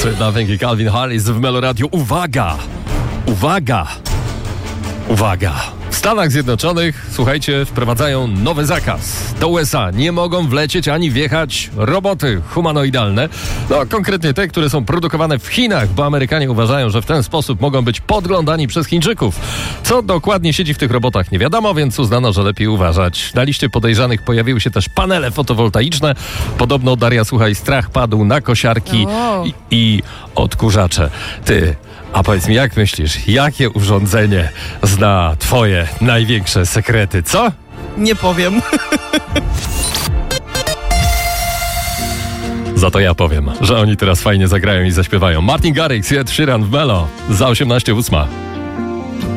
Sweet Nothing i Calvin Harris w Meloradiu. Uwaga! Uwaga! Uwaga! W Stanach Zjednoczonych, słuchajcie, wprowadzają nowy zakaz. Do USA nie mogą wlecieć ani wjechać roboty humanoidalne. No, konkretnie te, które są produkowane w Chinach, bo Amerykanie uważają, że w ten sposób mogą być podglądani przez Chińczyków. Co dokładnie siedzi w tych robotach nie wiadomo, więc uznano, że lepiej uważać. Na liście podejrzanych pojawiły się też panele fotowoltaiczne. Podobno, Daria, słuchaj, strach padł na kosiarki i odkurzacze. A powiedz mi, jak myślisz, jakie urządzenie zna twoje największe sekrety, co? Nie powiem. Za to ja powiem, że oni teraz fajnie zagrają i zaśpiewają. Martin Garrix i Ed Sheeran w Melo za 18:08.